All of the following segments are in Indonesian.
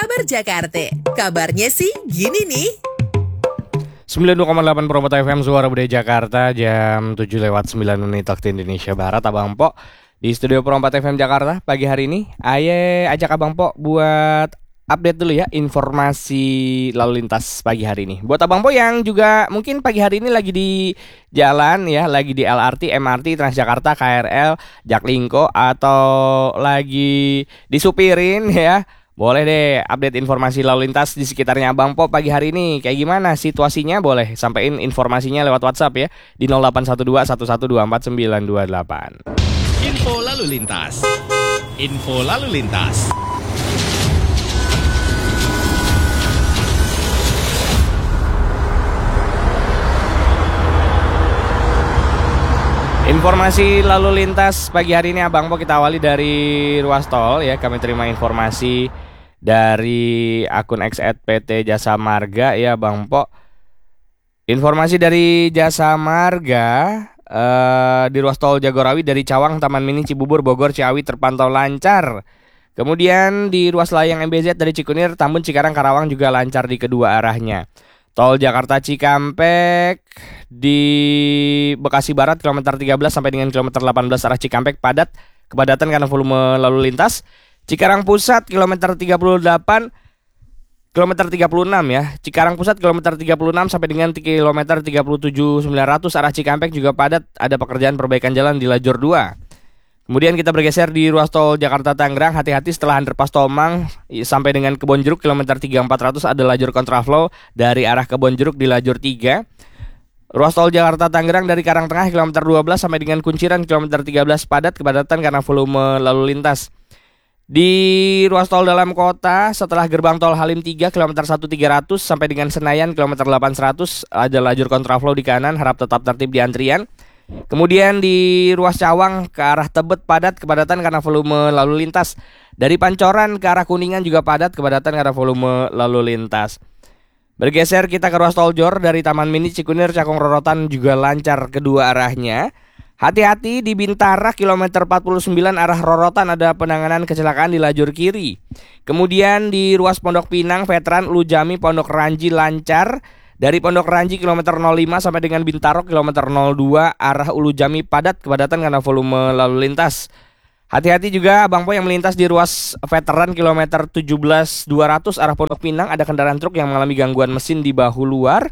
kabar Jakarta? Kabarnya sih gini nih. 92,8 Promoto FM Suara Budaya Jakarta, jam 7:09 waktu Indonesia Barat. Abang Po di studio Pro 4 FM Jakarta pagi hari ini. Aye ajak Abang Po buat update dulu ya informasi lalu lintas pagi hari ini. Buat Abang Po yang juga mungkin pagi hari ini lagi di jalan ya, lagi di LRT, MRT, Transjakarta, KRL, Jaklingko, atau lagi disupirin ya, boleh deh update informasi lalu lintas di sekitarnya Abang Po pagi hari ini. Kayak gimana situasinya, boleh sampein informasinya lewat WhatsApp ya di 0812 1124 928. Info lalu lintas. Info lalu lintas. Informasi lalu lintas pagi hari ini Abang Po kita awali dari ruas tol ya. Kami terima informasi dari akun X @PT Jasa Marga ya Bang Po. Informasi dari Jasa Marga di ruas tol Jagorawi dari Cawang, Taman Mini, Cibubur, Bogor, Ciawi terpantau lancar. Kemudian di ruas layang MBZ dari Cikunir, Tambun, Cikarang, Karawang juga lancar di kedua arahnya. Tol Jakarta Cikampek di Bekasi Barat kilometer 13 sampai dengan kilometer 18 arah Cikampek padat, kepadatan karena volume lalu lintas. Cikarang Pusat kilometer 38 kilometer 36 ya. Cikarang Pusat kilometer 36 sampai dengan kilometer 37 900 arah Cikampek juga padat, ada pekerjaan perbaikan jalan di lajur 2. Kemudian kita bergeser di ruas tol Jakarta Tangerang, hati-hati setelah underpass Tomang sampai dengan Kebonjeruk kilometer 3400 ada lajur kontraflow dari arah Kebonjeruk di lajur 3. Ruas tol Jakarta Tangerang dari Karangtengah kilometer 12 sampai dengan Kunciran kilometer 13 padat, kepadatan karena volume lalu lintas. Di ruas tol dalam kota setelah gerbang tol Halim 3 kilometer 1300 sampai dengan Senayan kilometer 800 ada lajur kontraflow di kanan, harap tetap tertib di antrian. Kemudian di ruas Cawang ke arah Tebet padat, kepadatan karena volume lalu lintas. Dari Pancoran ke arah Kuningan juga padat, kepadatan karena volume lalu lintas. Bergeser kita ke ruas tol Jor dari Taman Mini, Cikunir, Cakung, Rorotan juga lancar kedua arahnya. Hati-hati di Bintara kilometer 49 arah Rorotan ada penanganan kecelakaan di lajur kiri. Kemudian di ruas Pondok Pinang, Veteran, Ulu Jami, Pondok Ranji lancar. Dari Pondok Ranji kilometer 05 sampai dengan Bintaro kilometer 02 arah Ulu Jami padat, kepadatan karena volume lalu lintas. Hati-hati juga Bang Po yang melintas di ruas Veteran kilometer 17.200 arah Pondok Pinang, ada kendaraan truk yang mengalami gangguan mesin di bahu luar.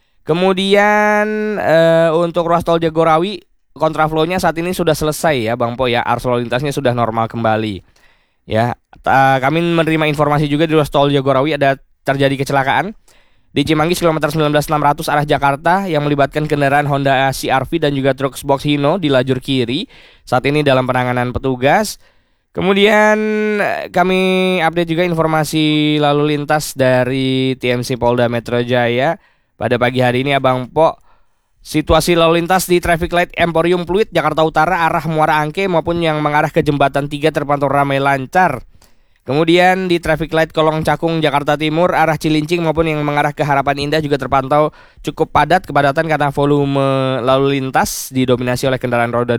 Kemudian untuk ruas tol Jagorawi kontraflow-nya saat ini sudah selesai ya Bang Po ya, arus lalu lintasnya sudah normal kembali. Ya, kami menerima informasi juga di ruas tol Jagorawi ada terjadi kecelakaan di Cimanggis kilometer 19.600 arah Jakarta yang melibatkan kendaraan Honda CR-V dan juga truk box Hino di lajur kiri. Saat ini dalam penanganan petugas. Kemudian kami update juga informasi lalu lintas dari TMC Polda Metro Jaya pada pagi hari ini Abang Po. Situasi lalu lintas di traffic light Emporium Pluit Jakarta Utara arah Muara Angke maupun yang mengarah ke Jembatan 3 terpantau ramai lancar. Kemudian di traffic light Kolong Cakung Jakarta Timur arah Cilincing maupun yang mengarah ke Harapan Indah juga terpantau cukup padat, kepadatan karena volume lalu lintas didominasi oleh kendaraan roda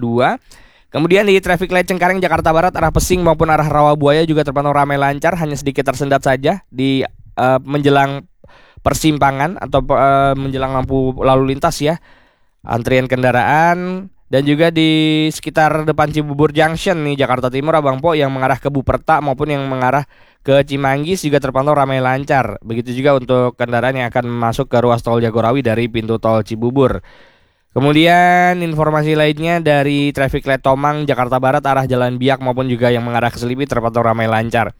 2. Kemudian di traffic light Cengkareng Jakarta Barat arah Pesing maupun arah Rawabuaya juga terpantau ramai lancar, hanya sedikit tersendat saja di menjelang persimpangan atau menjelang lampu lalu lintas ya. Antrian kendaraan. Dan juga di sekitar depan Cibubur Junction nih Jakarta Timur Abang Po yang mengarah ke Buperta maupun yang mengarah ke Cimanggis juga terpantau ramai lancar. Begitu juga untuk kendaraan yang akan masuk ke ruas tol Jagorawi dari pintu tol Cibubur. Kemudian informasi lainnya dari traffic light Tomang Jakarta Barat arah Jalan Biak maupun juga yang mengarah ke Selipi terpantau ramai lancar.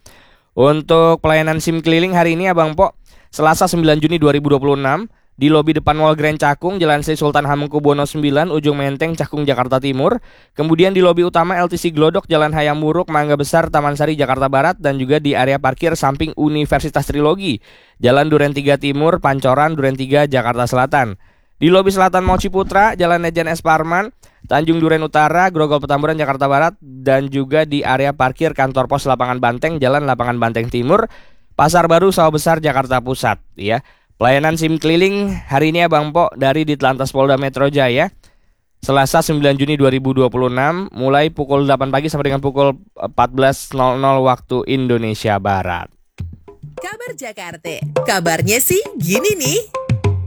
Untuk pelayanan SIM keliling hari ini Abang Po, Selasa 9 Juni 2026 di lobi depan Mall Grand Cakung, Jalan Sri Sultan Hamengkubuwono 9, Ujung Menteng, Cakung, Jakarta Timur. Kemudian di lobi utama LTC Glodok, Jalan Hayam Wuruk, Mangga Besar, Taman Sari, Jakarta Barat. Dan juga di area parkir samping Universitas Trilogi, Jalan Duren 3 Timur, Pancoran, Duren 3, Jakarta Selatan. Di lobi selatan Mall Ciputra, Jalan Ejen S. Parman, Tanjung Duren Utara, Grogol Petamburan, Jakarta Barat. Dan juga di area parkir kantor pos Lapangan Banteng, Jalan Lapangan Banteng Timur, Pasar Baru, Sawah Besar, Jakarta Pusat ya. Pelayanan SIM keliling hari ini Abang Po dari Ditlantas Polda Metro Jaya Selasa 9 Juni 2026 mulai pukul 8 pagi sampai dengan pukul 14.00 waktu Indonesia Barat. Kabar Jakarta. Kabarnya sih gini nih.